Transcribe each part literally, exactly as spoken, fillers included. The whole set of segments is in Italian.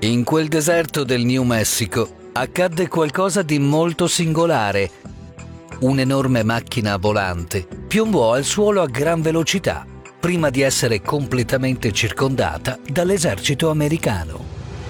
In quel deserto del New Mexico accadde qualcosa di molto singolare. Un'enorme macchina volante piombò al suolo a gran velocità prima di essere completamente circondata dall'esercito americano.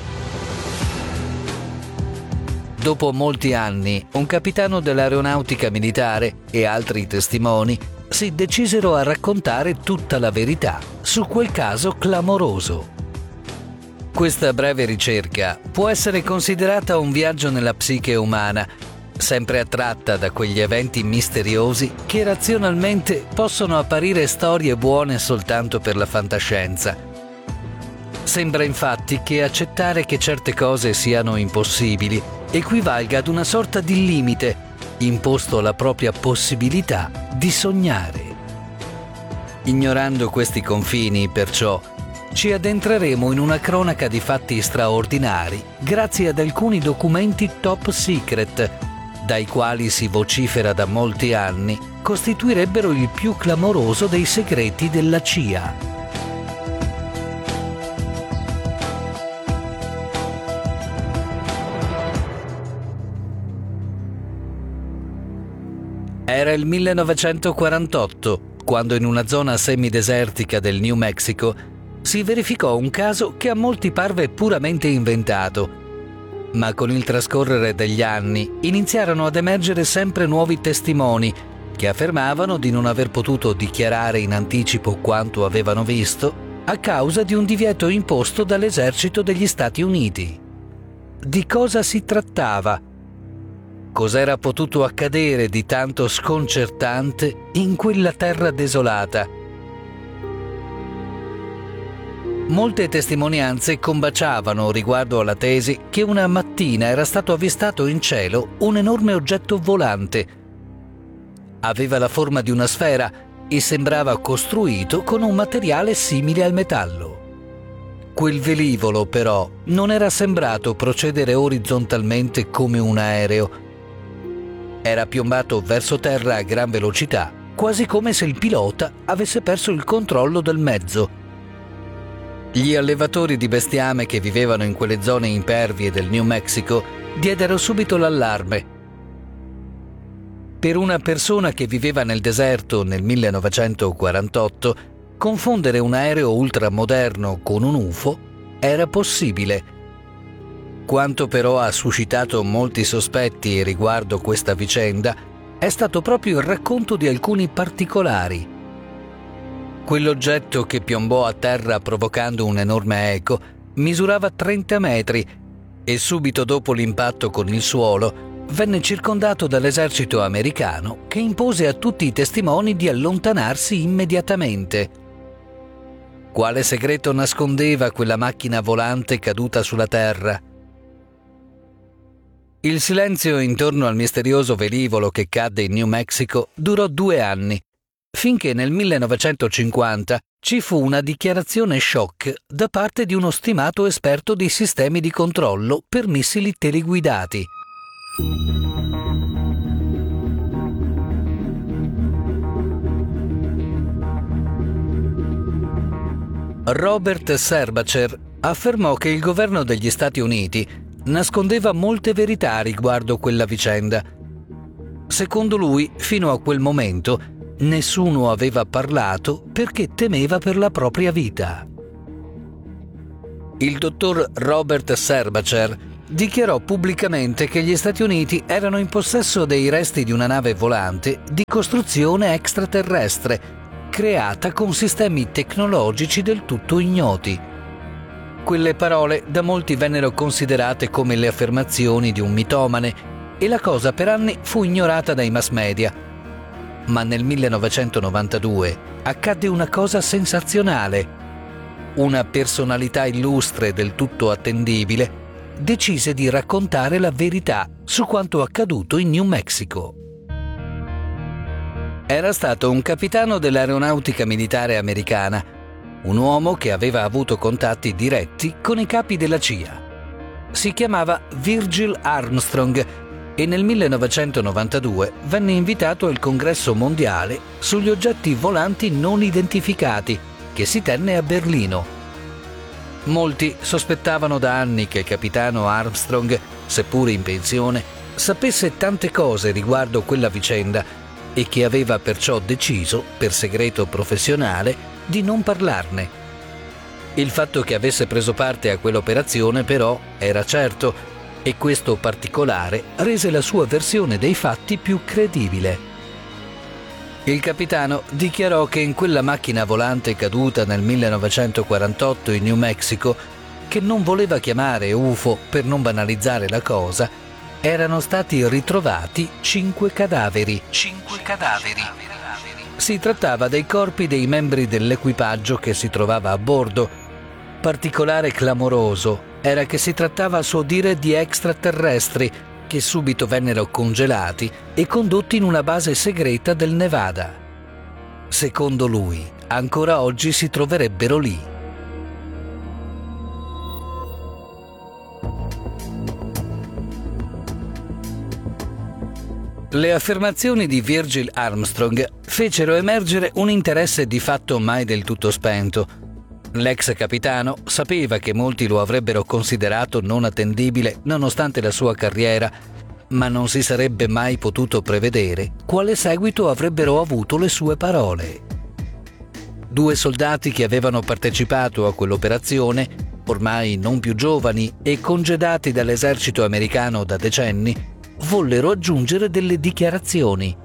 Dopo molti anni, un capitano dell'aeronautica militare e altri testimoni si decisero a raccontare tutta la verità su quel caso clamoroso. Questa breve ricerca può essere considerata un viaggio nella psiche umana, sempre attratta da quegli eventi misteriosi che razionalmente possono apparire storie buone soltanto per la fantascienza. Sembra infatti che accettare che certe cose siano impossibili equivalga ad una sorta di limite imposto alla propria possibilità di sognare. Ignorando questi confini, perciò, ci addentreremo in una cronaca di fatti straordinari grazie ad alcuni documenti top secret, dai quali si vocifera da molti anni costituirebbero il più clamoroso dei segreti della C I A. Era il millenovecentoquarantotto, quando in una zona semidesertica del New Mexico si verificò un caso che a molti parve puramente inventato, ma con il trascorrere degli anni iniziarono ad emergere sempre nuovi testimoni che affermavano di non aver potuto dichiarare in anticipo quanto avevano visto a causa di un divieto imposto dall'esercito degli Stati Uniti. Di cosa si trattava? Cos'era potuto accadere di tanto sconcertante in quella terra desolata? Molte testimonianze combaciavano riguardo alla tesi che una mattina era stato avvistato in cielo un enorme oggetto volante. Aveva la forma di una sfera e sembrava costruito con un materiale simile al metallo. Quel velivolo, però, non era sembrato procedere orizzontalmente come un aereo. Era piombato verso terra a gran velocità, quasi come se il pilota avesse perso il controllo del mezzo. Gli allevatori di bestiame che vivevano in quelle zone impervie del New Mexico diedero subito l'allarme. Per una persona che viveva nel deserto nel millenovecentoquarantotto, confondere un aereo ultramoderno con un U F O era possibile. Quanto però ha suscitato molti sospetti riguardo questa vicenda è stato proprio il racconto di alcuni particolari. Quell'oggetto che piombò a terra provocando un enorme eco misurava trenta metri e subito dopo l'impatto con il suolo venne circondato dall'esercito americano che impose a tutti i testimoni di allontanarsi immediatamente. Quale segreto nascondeva quella macchina volante caduta sulla terra? Il silenzio intorno al misterioso velivolo che cadde in New Mexico durò due anni, finché nel millenovecentocinquanta ci fu una dichiarazione shock da parte di uno stimato esperto di sistemi di controllo per missili teleguidati. Robert Serbacher affermò che il governo degli Stati Uniti nascondeva molte verità riguardo quella vicenda. Secondo lui, fino a quel momento, nessuno aveva parlato perché temeva per la propria vita. Il dottor Robert Serbacher dichiarò pubblicamente che gli Stati Uniti erano in possesso dei resti di una nave volante di costruzione extraterrestre, creata con sistemi tecnologici del tutto ignoti. Quelle parole da molti vennero considerate come le affermazioni di un mitomane e la cosa per anni fu ignorata dai mass media. Ma nel millenovecentonovantadue accadde una cosa sensazionale. Una personalità illustre del tutto attendibile decise di raccontare la verità su quanto accaduto in New Mexico. Era stato un capitano dell'aeronautica militare americana, un uomo che aveva avuto contatti diretti con i capi della C I A. Si chiamava Virgil Armstrong e nel millenovecentonovantadue venne invitato al Congresso mondiale sugli oggetti volanti non identificati che si tenne a Berlino. Molti sospettavano da anni che il capitano Armstrong, seppure in pensione, sapesse tante cose riguardo quella vicenda e che aveva perciò deciso, per segreto professionale, di non parlarne. Il fatto che avesse preso parte a quell'operazione, però, era certo, e questo particolare rese la sua versione dei fatti più credibile. Il capitano dichiarò che in quella macchina volante caduta nel millenovecentoquarantotto in New Mexico, che non voleva chiamare U F O per non banalizzare la cosa, erano stati ritrovati cinque cadaveri. Cinque cadaveri. Si trattava dei corpi dei membri dell'equipaggio che si trovava a bordo. Particolare clamoroso era che si trattava a suo dire di extraterrestri che subito vennero congelati e condotti in una base segreta del Nevada. Secondo lui, ancora oggi si troverebbero lì. Le affermazioni di Virgil Armstrong fecero emergere un interesse di fatto mai del tutto spento. L'ex capitano sapeva che molti lo avrebbero considerato non attendibile nonostante la sua carriera, ma non si sarebbe mai potuto prevedere quale seguito avrebbero avuto le sue parole. Due soldati che avevano partecipato a quell'operazione, ormai non più giovani e congedati dall'esercito americano da decenni, vollero aggiungere delle dichiarazioni.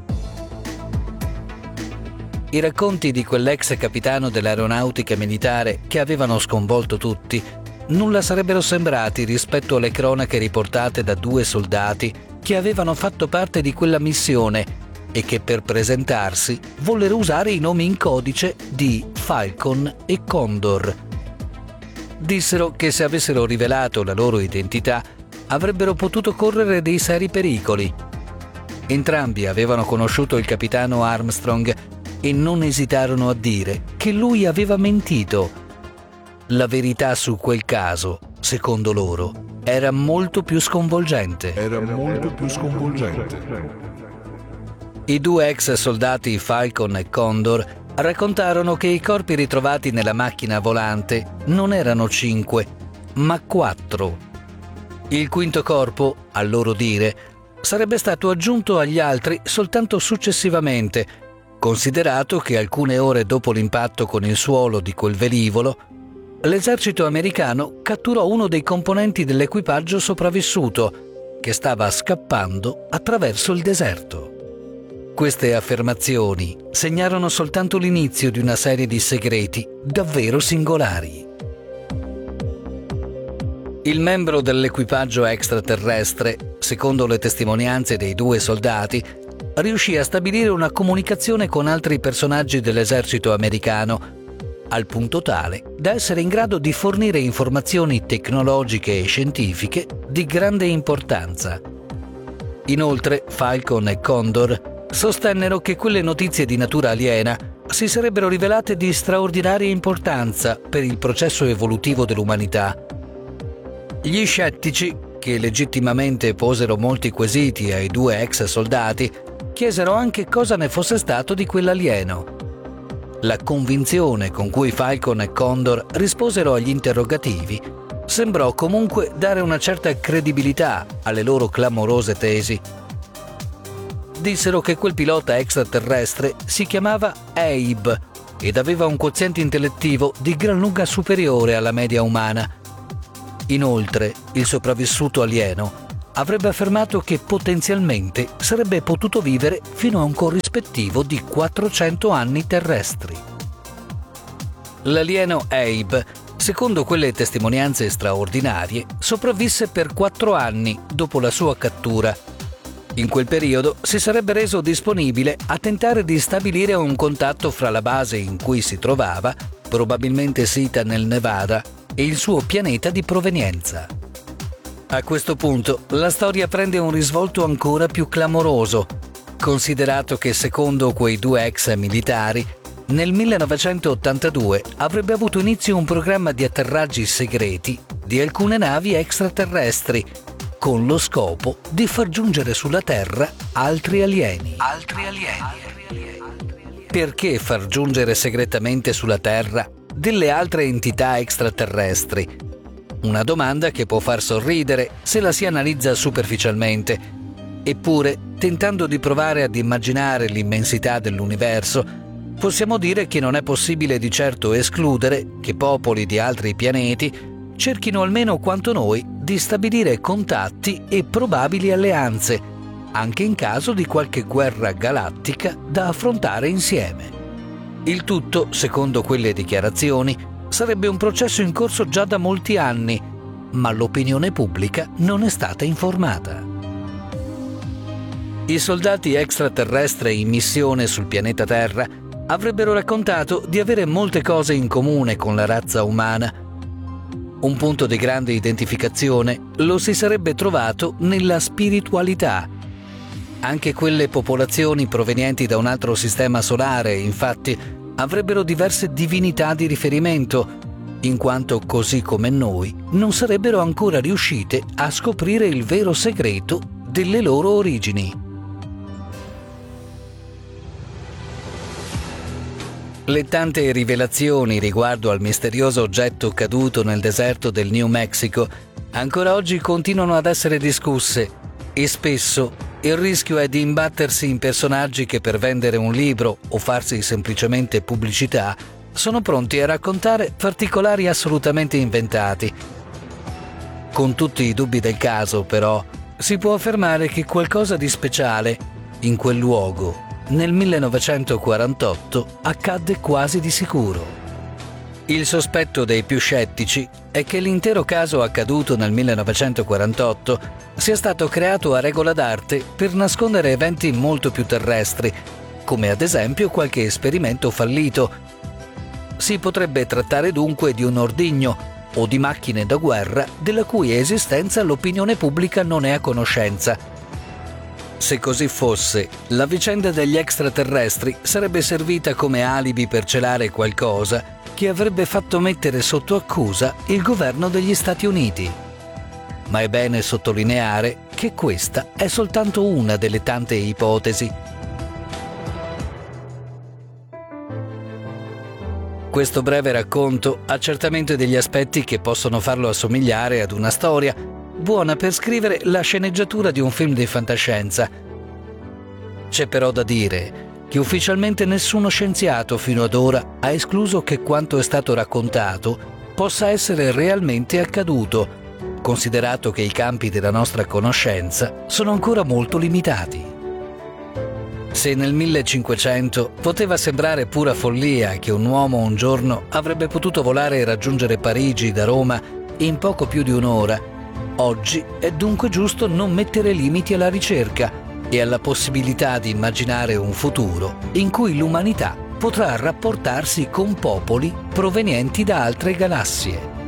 I racconti di quell'ex capitano dell'aeronautica militare che avevano sconvolto tutti nulla sarebbero sembrati rispetto alle cronache riportate da due soldati che avevano fatto parte di quella missione e che per presentarsi vollero usare i nomi in codice di Falcon e Condor. Dissero che se avessero rivelato la loro identità avrebbero potuto correre dei seri pericoli. Entrambi avevano conosciuto il capitano Armstrong e non esitarono a dire che lui aveva mentito. La verità su quel caso, secondo loro, era molto più sconvolgente. Era molto più sconvolgente. I due ex soldati Falcon e Condor raccontarono che i corpi ritrovati nella macchina volante non erano cinque, ma quattro. Il quinto corpo, a loro dire, sarebbe stato aggiunto agli altri soltanto successivamente, considerato che alcune ore dopo l'impatto con il suolo di quel velivolo, l'esercito americano catturò uno dei componenti dell'equipaggio sopravvissuto, che stava scappando attraverso il deserto. Queste affermazioni segnarono soltanto l'inizio di una serie di segreti davvero singolari. Il membro dell'equipaggio extraterrestre, secondo le testimonianze dei due soldati, riuscì a stabilire una comunicazione con altri personaggi dell'esercito americano, al punto tale da essere in grado di fornire informazioni tecnologiche e scientifiche di grande importanza. Inoltre, Falcon e Condor sostennero che quelle notizie di natura aliena si sarebbero rivelate di straordinaria importanza per il processo evolutivo dell'umanità. Gli scettici, che legittimamente posero molti quesiti ai due ex soldati, chiesero anche cosa ne fosse stato di quell'alieno. La convinzione con cui Falcon e Condor risposero agli interrogativi sembrò comunque dare una certa credibilità alle loro clamorose tesi. Dissero che quel pilota extraterrestre si chiamava Abe ed aveva un quoziente intellettivo di gran lunga superiore alla media umana. Inoltre, il sopravvissuto alieno avrebbe affermato che potenzialmente sarebbe potuto vivere fino a un corrispettivo di quattrocento anni terrestri. L'alieno Abe, secondo quelle testimonianze straordinarie, sopravvisse per quattro anni dopo la sua cattura. In quel periodo si sarebbe reso disponibile a tentare di stabilire un contatto fra la base in cui si trovava, probabilmente sita nel Nevada, e il suo pianeta di provenienza. A questo punto la storia prende un risvolto ancora più clamoroso, considerato che secondo quei due ex militari, nel millenovecentottantadue avrebbe avuto inizio un programma di atterraggi segreti di alcune navi extraterrestri, con lo scopo di far giungere sulla Terra altri alieni. Altri alieni. Perché far giungere segretamente sulla Terra delle altre entità extraterrestri. Una domanda che può far sorridere se la si analizza superficialmente. Eppure, tentando di provare ad immaginare l'immensità dell'universo, possiamo dire che non è possibile di certo escludere che popoli di altri pianeti cerchino almeno quanto noi di stabilire contatti e probabili alleanze, anche in caso di qualche guerra galattica da affrontare insieme. Il tutto, secondo quelle dichiarazioni, sarebbe un processo in corso già da molti anni, ma l'opinione pubblica non è stata informata. I soldati extraterrestri in missione sul pianeta Terra avrebbero raccontato di avere molte cose in comune con la razza umana. Un punto di grande identificazione lo si sarebbe trovato nella spiritualità. Anche quelle popolazioni provenienti da un altro sistema solare, infatti, avrebbero diverse divinità di riferimento, in quanto, così come noi, non sarebbero ancora riuscite a scoprire il vero segreto delle loro origini. Le tante rivelazioni riguardo al misterioso oggetto caduto nel deserto del New Mexico ancora oggi continuano ad essere discusse e spesso il rischio è di imbattersi in personaggi che per vendere un libro o farsi semplicemente pubblicità sono pronti a raccontare particolari assolutamente inventati. Con tutti i dubbi del caso, però, si può affermare che qualcosa di speciale in quel luogo nel millenovecentoquarantotto accadde quasi di sicuro. Il sospetto dei più scettici è che l'intero caso accaduto nel millenovecentoquarantotto sia stato creato a regola d'arte per nascondere eventi molto più terrestri, come ad esempio qualche esperimento fallito. Si potrebbe trattare dunque di un ordigno o di macchine da guerra della cui esistenza l'opinione pubblica non è a conoscenza. Se così fosse, la vicenda degli extraterrestri sarebbe servita come alibi per celare qualcosa che avrebbe fatto mettere sotto accusa il governo degli Stati Uniti. Ma è bene sottolineare che questa è soltanto una delle tante ipotesi. Questo breve racconto ha certamente degli aspetti che possono farlo assomigliare ad una storia buona per scrivere la sceneggiatura di un film di fantascienza. C'è però da dire che ufficialmente nessuno scienziato fino ad ora ha escluso che quanto è stato raccontato possa essere realmente accaduto, considerato che i campi della nostra conoscenza sono ancora molto limitati. Se nel millecinquecento poteva sembrare pura follia che un uomo un giorno avrebbe potuto volare e raggiungere Parigi da Roma in poco più di un'ora, oggi è dunque giusto non mettere limiti alla ricerca e alla possibilità di immaginare un futuro in cui l'umanità potrà rapportarsi con popoli provenienti da altre galassie.